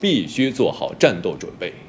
必须做好战斗准备。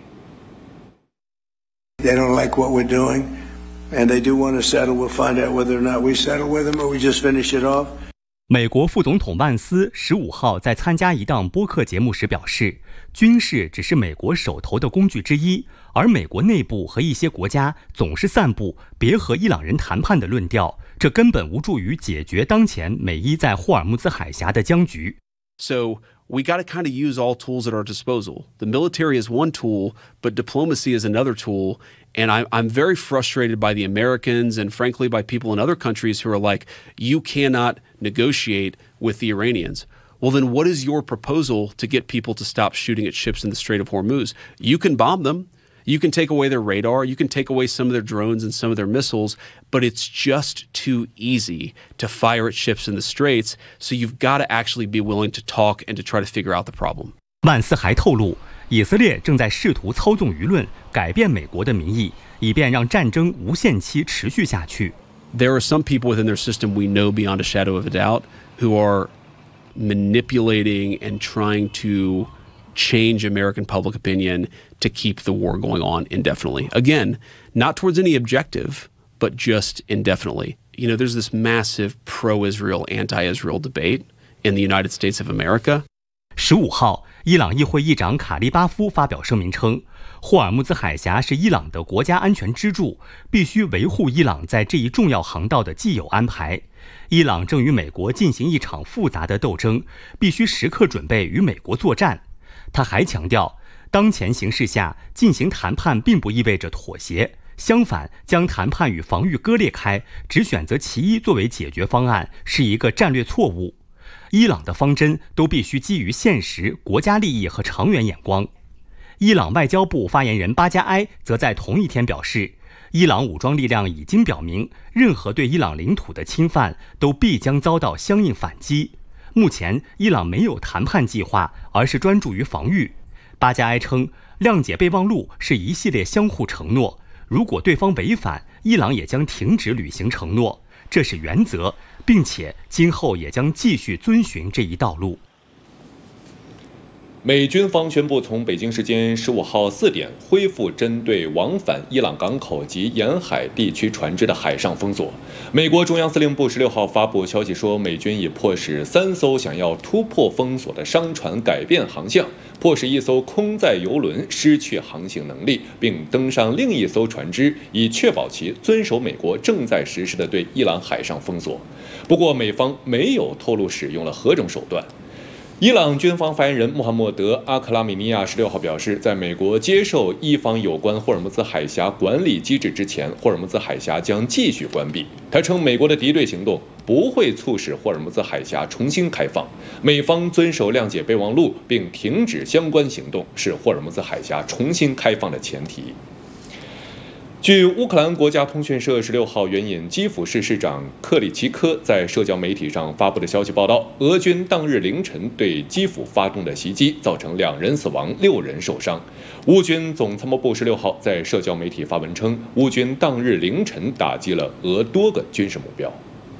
They don't like what we're doing, and they do want to settle. We'll find out whether or not we settle with them or we just finish it off. 美国副总统万斯15号在参加一档播客节目时表示，军事只是美国手头的工具之一，而美国内部和一些国家总是散布别和伊朗人谈判的论调，这根本无助于解决当前美伊在霍尔木兹海峡的僵局。 So we got to kind of use all tools at our disposal. The military is one tool, but diplomacy is another tool. And I'm very frustrated by the Americans and frankly by people in other countries who are like, you cannot negotiate with the Iranians. Well, then what is your proposal to get people to stop shooting at ships in the Strait of Hormuz? You can bomb them. You can take away their radar. You can take away some of their drones and some of their missiles, but it's just too easy to fire at ships in the straits. So you've got to actually be willing to talk and to try to figure out the problem. 万斯还透露，以色列正在试图操纵舆论，改变美国的民意，以便让战争无限期持续下去。 There are some people within their system we know beyond a shadow of a doubt who are manipulating and trying to change American public opinion to keep the war going on indefinitely. Again, not towards any objective, but just indefinitely. You know, there's this massive pro-Israel, anti-Israel debate in the United States of America. 15号，伊朗议会议长卡利巴夫发表声明称，霍尔木兹海峡是伊朗的国家安全支柱，必须维护伊朗在这一重要航道的既有安排。伊朗正与美国进行一场复杂的斗争，必须时刻准备与美国作战。他还强调，当前形势下进行谈判并不意味着妥协，相反，将谈判与防御割裂开，只选择其一作为解决方案，是一个战略错误。伊朗的方针都必须基于现实、国家利益和长远眼光。伊朗外交部发言人巴加埃则在同一天表示，伊朗武装力量已经表明，任何对伊朗领土的侵犯都必将遭到相应反击。目前，伊朗没有谈判计划，而是专注于防御。巴加埃称，谅解备忘录是一系列相互承诺，如果对方违反，伊朗也将停止履行承诺，这是原则，并且今后也将继续遵循这一道路。 美军方宣布，从北京时间15号4点恢复针对往返伊朗港口及沿海地区船只的海上封锁。美国中央司令部16号发布消息说，美军已迫使3艘想要突破封锁的商船改变航向，迫使1艘空载油轮失去航行能力，并登上另一艘船只，以确保其遵守美国正在实施的对伊朗海上封锁。不过，美方没有透露使用了何种手段。伊朗军方发言人穆罕默德·阿克拉米尼亚16号表示，在美国接受伊方有关霍尔木兹海峡管理机制之前，霍尔木兹海峡将继续关闭。他称，美国的敌对行动不会促使霍尔木兹海峡重新开放，美方遵守谅解备忘录并停止相关行动是霍尔木兹海峡重新开放的前提。据乌克兰国家通讯社16号援引基辅市市长克里奇科在社交媒体上发布的消息报道，俄军当日凌晨对基辅发动的袭击造成2人死亡，6人受伤。乌军总参谋部16号在社交媒体发文称，乌军当日凌晨打击了俄多个军事目标。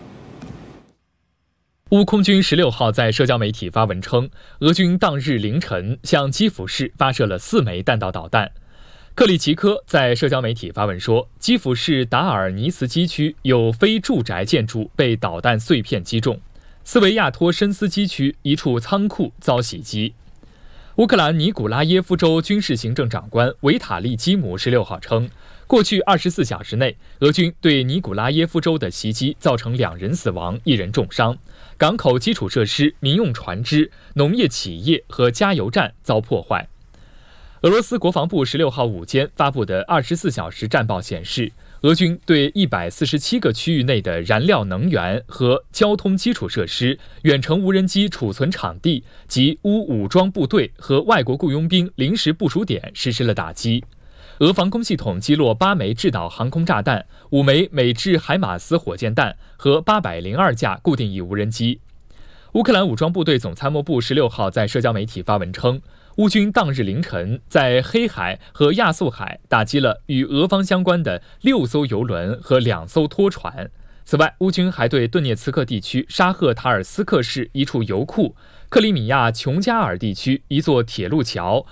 乌空军16号在社交媒体发文称，俄军当日凌晨向基辅市发射了4枚弹道导弹。克里奇科在社交媒体发文说，基辅市达尔尼茨基区有非住宅建筑被导弹碎片击中，斯维亚托申斯基区一处仓库遭袭击。乌克兰尼古拉耶夫州军事行政长官维塔利基姆16号称，过去24小时内，俄军对尼古拉耶夫州的袭击造成2人死亡，1人重伤，港口基础设施、民用船只、农业企业和加油站遭破坏。俄罗斯国防部16号午间发布的24小时战报显示，俄军对147个区域内的燃料能源和交通基础设施、远程无人机储存场地及乌武装部队和外国雇佣兵临时部署点实施了打击。俄防空系统击落8枚制导航空炸弹、5枚美制海马斯火箭弹和802架固定翼无人机。乌克兰武装部队总参谋部16号在社交媒体发文称，乌军当日凌晨在黑海和亚速海打击了与俄方相关的6艘油轮和2艘拖船。 此外，乌军还对顿涅茨克地区沙赫塔尔斯克市一处油库、克里米亚琼加尔地区一座铁路桥